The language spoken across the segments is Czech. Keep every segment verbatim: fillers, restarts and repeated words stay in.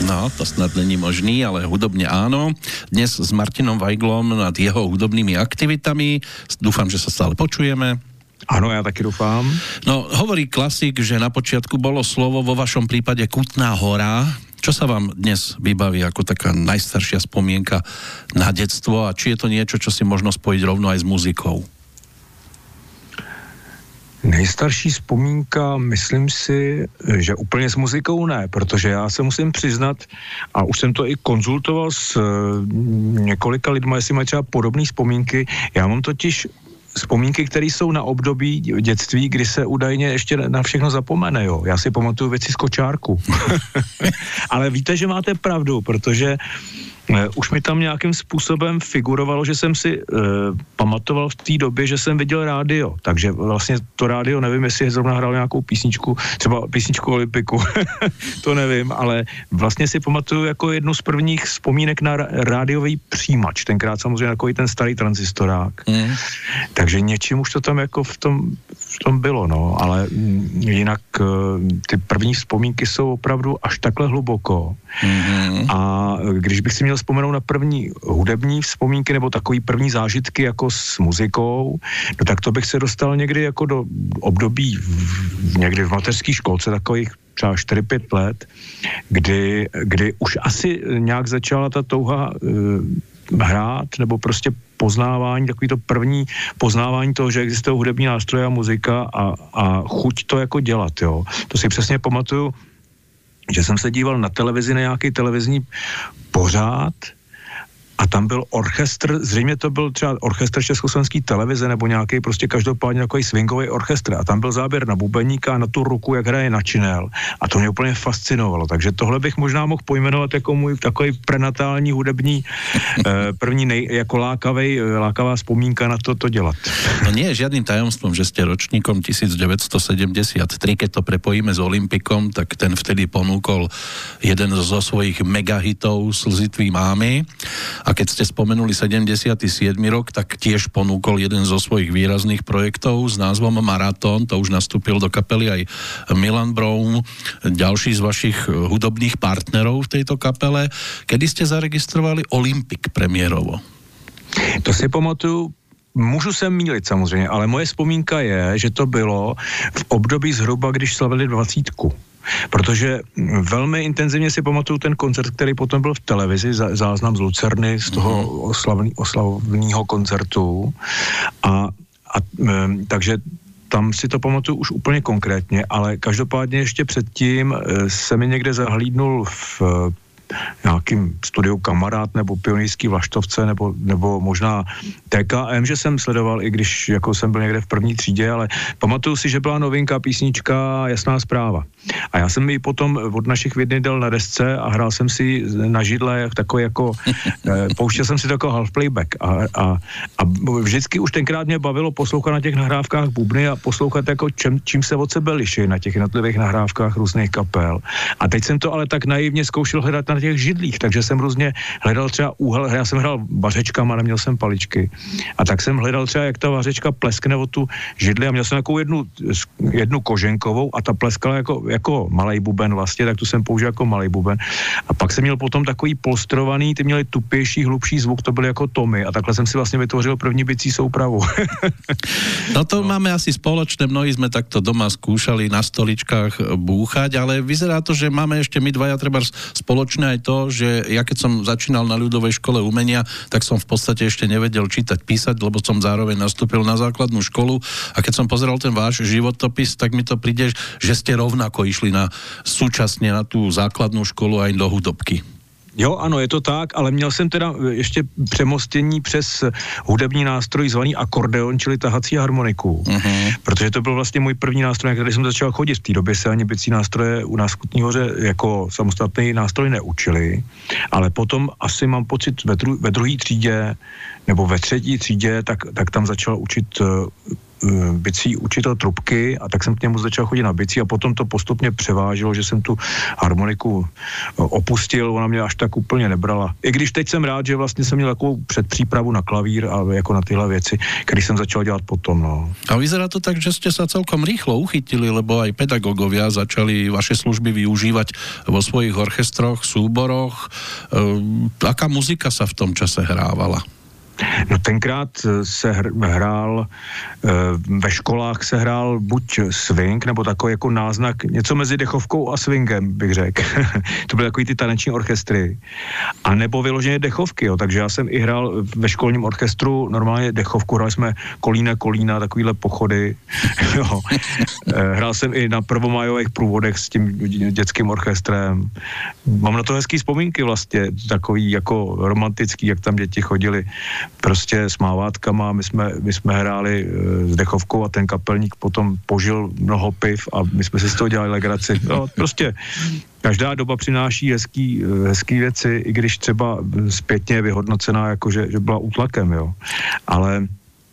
No, to snad není možný, ale hudobne áno. Dnes s Martinom Weiglom nad jeho hudobnými aktivitami. Dúfam, že sa stále počujeme. Áno, ja taky dúfam. No, hovorí klasik, že na počiatku bolo slovo, vo vašom prípade Kutná Hora. Čo sa vám dnes vybaví ako taká najstaršia spomienka na detstvo a či je to niečo, čo si možno spojiť rovno aj s muzikou? Nejstarší vzpomínka, myslím si, že úplně s muzikou ne, protože já se musím přiznat, a už jsem to i konzultoval s několika lidma, jestli mají třeba podobné vzpomínky. Já mám totiž vzpomínky, které jsou na období dětství, kdy se údajně ještě na všechno zapomene, jo. Já si pamatuju věci z kočárku. Ale víte, že máte pravdu, protože Uh, už mi tam nějakým způsobem figurovalo, že jsem si uh, pamatoval v té době, že jsem viděl rádio. Takže vlastně to rádio, nevím, jestli zrovna hrál nějakou písničku, třeba písničku Olympiku, to nevím, ale vlastně si pamatuju jako jednu z prvních vzpomínek na rádiový přijímač. Tenkrát samozřejmě takový ten starý tranzistorák. Mm. Takže něčím už to tam jako v tom, v tom bylo, no. Ale m, jinak uh, ty první vzpomínky jsou opravdu až takhle hluboko. Mm-hmm. A když bych si měl vzpomenout na první hudební vzpomínky nebo takový první zážitky jako s muzikou, no tak to bych se dostal někdy jako do období v, někdy v mateřské školce, takových třeba čtyři pět let, kdy, kdy už asi nějak začala ta touha uh, hrát nebo prostě poznávání, takový to první poznávání toho, že existují hudební nástroje a muzika a, a chuť to jako dělat, jo. To si přesně pamatuju, že jsem se díval na televizi, na nějaký televizní pořád a tam byl orchestr, zřejmě to byl třeba orchestr Československé televize nebo nějaký prostě každopádně takový swingový orchestr a tam byl záběr na bubeníka a na tu ruku, jak hraje na činel a to mě úplně fascinovalo, takže tohle bych možná mohl pojmenovat jako můj takový prenatální hudební eh, první nej, jako lákavej, lákavá vzpomínka na to, to dělat. No nie je žiadnym tajomstvom, že ste ročníkom devätnásťsedemdesiattri, keď to prepojíme s Olympikom, tak ten vtedy ponúkol jeden zo svojich megahitov Slzitví mámy. A keď ste spomenuli sedemdesiaty siedmy rok, tak tiež ponúkol jeden zo svojich výrazných projektov s názvom Maratón. To už nastúpil do kapely aj Milan Brown, ďalší z vašich hudobných partnerov v tejto kapele. Kedy ste zaregistrovali Olympik premiérovo? To si pamatuju. Můžu se mýlit samozřejmě, ale moje vzpomínka je, že to bylo v období zhruba, když slavili dvacítku. Protože velmi intenzivně si pamatuju ten koncert, který potom byl v televizi, záznam z Lucerny, z toho mm-hmm. oslavný, oslavného koncertu. A, a takže tam si to pamatuju už úplně konkrétně, ale každopádně ještě předtím se mi někde zahlídnul v nějakým studiu Kamarád nebo Pionýrský Vlaštovce nebo, nebo možná T K M, že jsem sledoval, i když jako jsem byl někde v první třídě, ale pamatuju si, že byla novinka písnička Jasná zpráva. A já jsem ji potom od našich vidny dal na desce a hrál jsem si na židle takový jako, pouštěl jsem si takový half playback a, a, a vždycky už tenkrát mě bavilo poslouchat na těch nahrávkách bubny a poslouchat jako čem, čím se od sebe liší na těch jednotlivých nahrávkách různých kapel. A teď jsem to ale tak naivně zkoušel hledat na těch židlích, takže jsem různě hledal třeba úhel, já jsem hrál vařečkama, neměl jsem paličky. A tak jsem hledal třeba, jak ta vařečka pleskne o tu židli a měl jsem takovou jednu, jednu koženkovou a ta pleskala jako, jako malej buben vlastně, tak tu jsem použil jako malej buben. A pak jsem měl potom takový polstrovaný, ty měli tupější, hlubší zvuk, to byly jako tomy a takhle jsem si vlastně vytvořil první bicí soupravu. No to no. Máme asi spoločné, mnohí sme takto doma skúšali na stoličkách búchať, ale vyzerá to, že máme ešte my dvaja treba spoločné aj to, že ja keď som začínal na ľudovej škole umenia, tak som v podstate ešte nevedel čítať, písať, lebo som zároveň nastúpil na základnú školu a keď som pozeral ten váš životopis, tak mi to príde, že ste rovnako išli na súčasne na tú základnú školu aj do hudobky. Jo, ano, je to tak, ale měl jsem teda ještě přemostění přes hudební nástroj zvaný akordeon, čili tahací harmoniku. Uh-huh. Protože to byl vlastně můj první nástroj, na který jsem začal chodit. V té době se ani bicí nástroje u nás v Kutní Hoře jako samostatný nástroj neučili, ale potom asi mám pocit ve, dru- ve druhé třídě nebo ve třetí třídě, tak, tak tam začal učit uh, bicí učitel trubky a tak jsem k němu začal chodit na bicí a potom to postupně převážilo, že jsem tu harmoniku opustil, ona mě až tak úplně nebrala. I když teď jsem rád, že vlastně jsem měl takovou předpřípravu na klavír a jako na tyhle věci, které jsem začal dělat potom. No. A vyzerá to tak, že ste sa celkom rýchlo uchytili, lebo aj pedagógovia začali vaše služby využívať vo svojich orchestroch, súboroch. E, aká muzika sa v tom čase hrávala? No tenkrát se hr, hrál, ve školách se hrál buď swing, nebo takový jako náznak, něco mezi dechovkou a swingem, bych řekl. To byly takový ty taneční orchestry. A nebo vyloženě dechovky, jo. Takže já jsem i hrál ve školním orchestru normálně dechovku, hrali jsme Kolína, Kolína, takovýhle pochody. Jo. Hrál jsem i na prvomájových průvodech s tím dětským orchestrem. Mám na to hezký vzpomínky vlastně, takový jako romantický, jak tam děti chodili prostě s mávátkama, my jsme, my jsme hráli e, s dechovkou a ten kapelník potom požil mnoho piv a my jsme si z toho dělali legraci. No, prostě každá doba přináší hezký, hezký věci, i když třeba zpětně je vyhodnocená, jako že, že byla útlakem, jo. Ale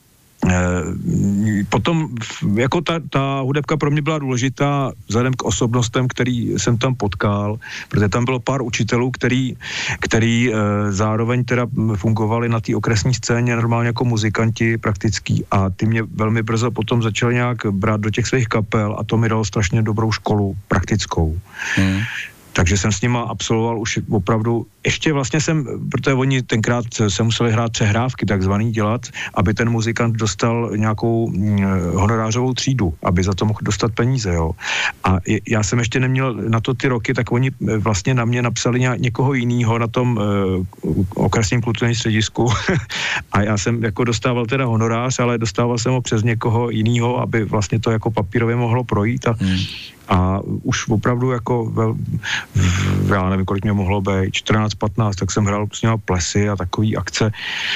E, potom jako ta, ta hudebka pro mě byla důležitá vzhledem k osobnostem, který jsem tam potkal, protože tam bylo pár učitelů, který, který e, zároveň teda fungovali na té okresní scéně normálně jako muzikanti praktický a ty mě velmi brzo potom začali nějak brát do těch svých kapel a to mi dalo strašně dobrou školu praktickou. Hmm. Takže jsem s nima absolvoval už opravdu, ještě vlastně jsem, protože oni tenkrát se museli hrát přehrávky takzvaný dělat, aby ten muzikant dostal nějakou honorářovou třídu, aby za to mohl dostat peníze, jo. A já jsem ještě neměl na to ty roky, tak oni vlastně na mě napsali někoho jiného na tom uh, okresním kulturním středisku a já jsem jako dostával teda honorář, ale dostával jsem ho přes někoho jiného, aby vlastně to jako papírově mohlo projít a hmm. A už opravdu jako, vel, já nevím, kolik mě mohlo být, čtrnáct patnáct, tak jsem hrál s něma plesy a takový akce,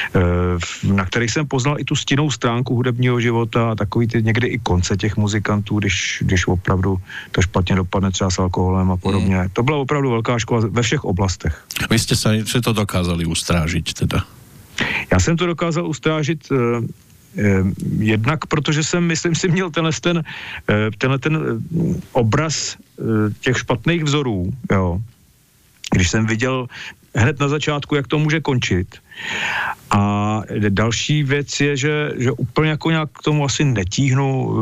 na kterých jsem poznal i tu stinnou stránku hudebního života a takový ty někdy i konce těch muzikantů, když, když opravdu to špatně dopadne třeba s alkoholem a podobně. Hmm. To byla opravdu velká škola ve všech oblastech. Vy jste se si to dokázali ustrážit teda? Já jsem to dokázal ustrážit jednak, protože jsem, myslím si, měl tenhle ten, tenhle ten obraz těch špatných vzorů, jo. Když jsem viděl hned na začátku, jak to může končit. A další věc je, že, že úplně jako nějak k tomu asi netíhnu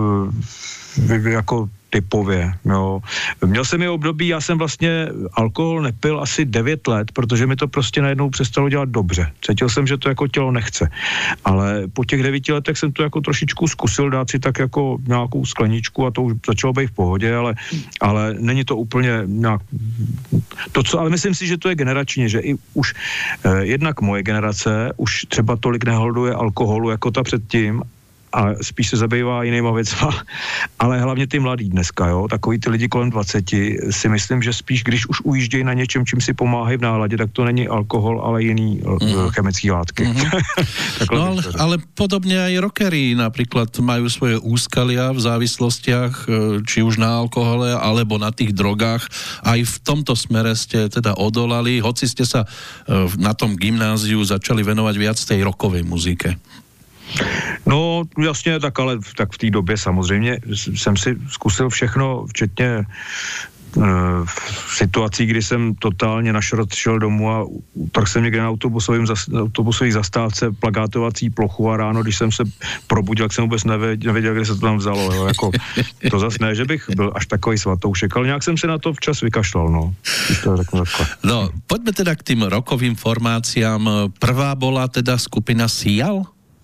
jako typově, jo. Měl jsem i období, já jsem vlastně alkohol nepil asi devět let, protože mi to prostě najednou přestalo dělat dobře. Cítil jsem, že to jako tělo nechce. Ale po těch devíti letech jsem to jako trošičku zkusil dát si tak jako nějakou skleničku a to už začalo být v pohodě, ale, ale není to úplně nějak to, co, ale myslím si, že to je generačně, že i už eh, jednak moje generace už třeba tolik neholduje alkoholu jako ta předtím, a spíš se zabývá jinýma věcma, ale hlavně ty mladí dneska, jo, takový ty lidi kolem dvaceti si myslím, že spíš, když už ujíždějí na něčem, čím si pomáhají v náladě, tak to není alkohol, ale jiný mm. chemický látky. Mm-hmm. No ale, ale podobně aj rockery napríklad majú svoje úskalia v závislostiach, či už na alkohole, alebo na tých drogách. Aj v tomto smere ste teda odolali, hoci ste sa na tom gymnáziu začali venovať viac tej rockovej muzike. No jasně, tak ale tak v té době samozřejmě jsem si zkusil všechno, včetně e, situací, kdy jsem totálně na šrot šel domů a tak jsem někde na autobusovým zas, autobusový zastávce plakátovací plochu a ráno, když jsem se probudil, jak jsem vůbec nevěděl, nevěděl kde se to tam vzalo. Jo, jako, to zas ne, že bych byl až takový svatoušek, ale nějak jsem se na to včas vykašlal. No, to no poďme teda k tým rockovým formáciám. Prvá bola teda skupina Sial?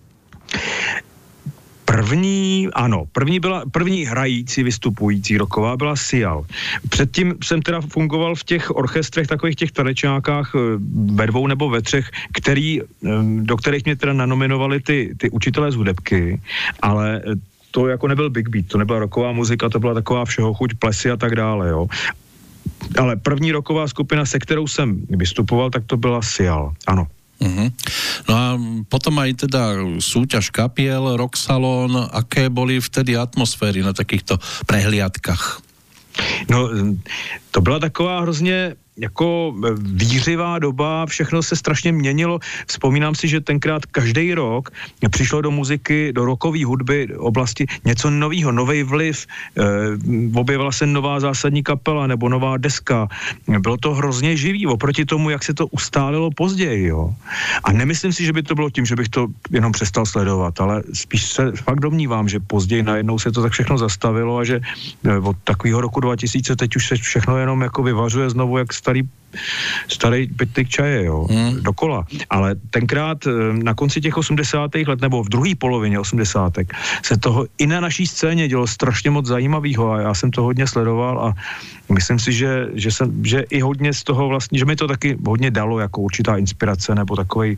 První, ano, první byla, první hrající, vystupující rocková byla Sial. Předtím jsem teda fungoval v těch orchestrech, takových těch tanečákách ve dvou nebo ve třech, který, do kterých mě teda nanominovali ty, ty učitelé z hudebky, ale to jako nebyl big beat, to nebyla rocková muzika, to byla taková všeho chuť, plesy a tak dále, jo. Ale první rocková skupina, se kterou jsem vystupoval, tak to byla Sial, ano. Uh-huh. No a potom aj teda súťaž kapiel, Rock Salon, aké boli vtedy atmosféry na takýchto prehliadkách? No, to byla taková hrozně jako výřivá doba, všechno se strašně měnilo. Vzpomínám si, že tenkrát každý rok přišlo do muziky, do rockové hudby oblasti něco novýho, nový vliv, e, objevila se nová zásadní kapela nebo nová deska. Bylo to hrozně živý oproti tomu, jak se to ustálilo později, jo. A nemyslím si, že by to bylo tím, že bych to jenom přestal sledovat, ale spíš se fakt domnívám, že později najednou se to tak všechno zastavilo a že od takového roku dva tisíce teď už se všechno jenom jako vyvařuje znovu jak starý starý pytlík čaje, jo, hmm. dokola. Ale tenkrát na konci těch osmdesátých let, nebo v druhé polovině osmdesátých se toho i na naší scéně dělo strašně moc zajímavého a já jsem to hodně sledoval a myslím si, že, že, jsem, že i hodně z toho vlastně, že mi to taky hodně dalo jako určitá inspirace nebo takovej,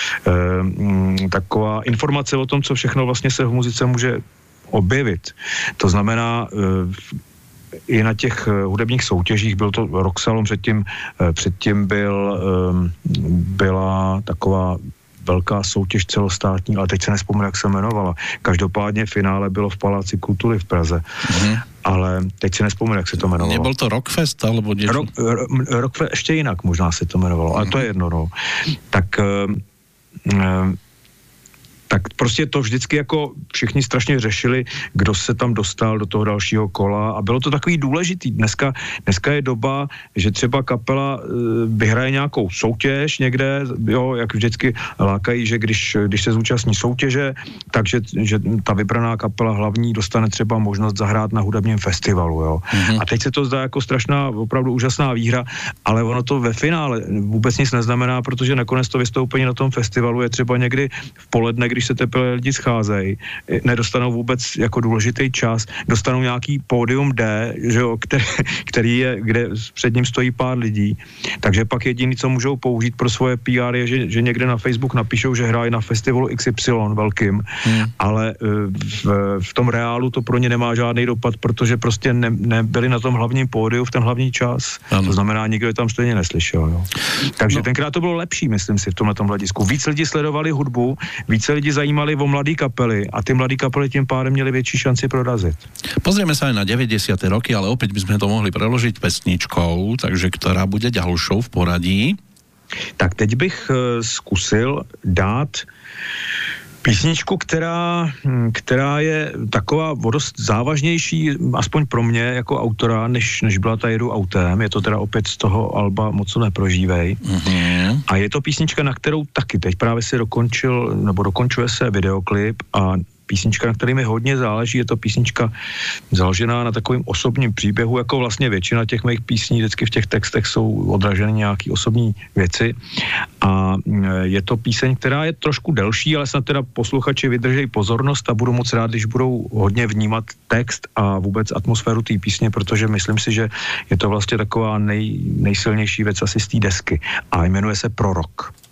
eh, taková informace o tom, co všechno vlastně se v muzice může objevit. To znamená, eh, i na těch hudebních soutěžích, byl to Rocksalon, předtím, předtím byl, byla taková velká soutěž celostátní, ale teď se nespomínám, jak se jmenovala. Každopádně finále bylo v Paláci kultury v Praze. Mm. Ale teď si nespomínám, jak se to jmenovalo. Nebyl to Rockfest, alebo něco? Rock, Rockfest ještě jinak možná se to jmenovalo, ale mm. to je jedno, no. Tak... Um, tak prostě to vždycky jako všichni strašně řešili, kdo se tam dostal do toho dalšího kola a bylo to takový důležitý. Dneska, dneska je doba, že třeba kapela vyhraje nějakou soutěž někde, jo, jak vždycky lákají, že když, když se zúčastní soutěže, takže že ta vybraná kapela hlavní dostane třeba možnost zahrát na hudebním festivalu, jo. Mm-hmm. A teď se to zdá jako strašná, opravdu úžasná výhra, ale ono to ve finále vůbec nic neznamená, protože nakonec to vystoupení na tom festivalu je třeba někdy v poledne, když se teprve lidi scházejí, nedostanou vůbec jako důležitý čas, dostanou nějaký pódium D, že jo, který, který je, kde před ním stojí pár lidí, takže pak jediný, co můžou použít pro svoje P R je, že, že někde na Facebook napíšou, že hrají na festivalu X Y velkým, hmm. ale v, v tom reálu to pro ně nemá žádný dopad, protože prostě ne, nebyli na tom hlavním pódiu v ten hlavní čas. Ano. To znamená, nikdo je tam stejně neslyšel. Jo. Takže no. tenkrát to bylo lepší, myslím si, v tomhletom hledisku. Víc lidí sledovali hudbu, více lidí zajímali o mladé kapely a ty mladé kapely tím pádem měly větší šanci prorazit. Pozrieme sa aj na deväťdesiate roky, ale opäť by sme to mohli preložiť pesničkou, takže ktorá bude ďalšou v poradí? Tak teď bych uh, zkusil dát písničku, která, která je taková o dost závažnější, aspoň pro mě jako autora, než, než byla ta Jedu autem. Je to teda opět z toho alba Moc to neprožívej. Mm-hmm. A je to písnička, na kterou taky teď právě si dokončil, nebo dokončuje se videoklip a písnička, na který mi hodně záleží, je to písnička založená na takovým osobním příběhu, jako vlastně většina těch mých písní, vždycky v těch textech jsou odraženy nějaký osobní věci a je to píseň, která je trošku delší, ale snad teda posluchači vydrží pozornost a budu moc rád, když budou hodně vnímat text a vůbec atmosféru té písně, protože myslím si, že je to vlastně taková nej, nejsilnější věc asi z té desky a jmenuje se Prorok.